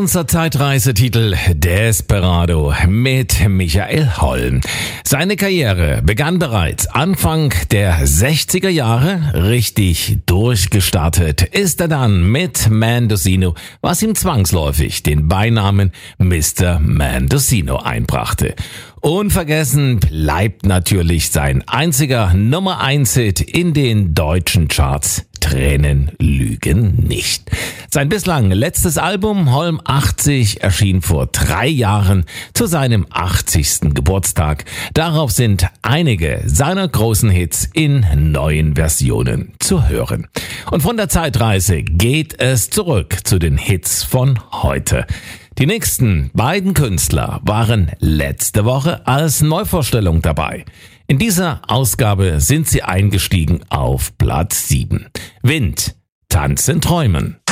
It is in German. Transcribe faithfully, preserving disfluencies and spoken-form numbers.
Unser Zeitreisetitel Desperado mit Michael Holm. Seine Karriere begann bereits Anfang der sechziger Jahre. Richtig durchgestartet ist er dann mit Mendocino, was ihm zwangsläufig den Beinamen Mister Mendocino einbrachte. Unvergessen bleibt natürlich sein einziger Nummer eins Hit in den deutschen Charts. Tränen lügen nicht. Sein bislang letztes Album Holm achtzig erschien vor drei Jahren zu seinem achtzigsten Geburtstag. Darauf sind einige seiner großen Hits in neuen Versionen zu hören. Und von der Zeitreise geht es zurück zu den Hits von heute. Die nächsten beiden Künstler waren letzte Woche als Neuvorstellung dabei. In dieser Ausgabe sind sie eingestiegen auf Platz sieben. Wind, Tanz in Träumen.